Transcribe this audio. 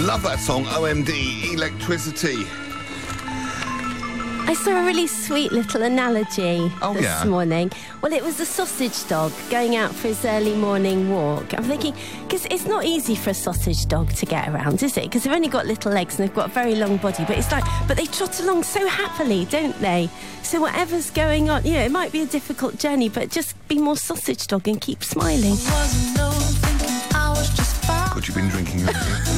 Love that song, OMD, Electricity. I saw a really sweet little analogy this morning. Well, it was a sausage dog going out for his early morning walk. I'm thinking, because it's not easy for a sausage dog to get around, is it? Because they've only got little legs and they've got a very long body. But it's like, but they trot along so happily, don't they? So whatever's going on, you know, it might be a difficult journey, but just be more sausage dog and keep smiling. What you've been drinking, haven't you?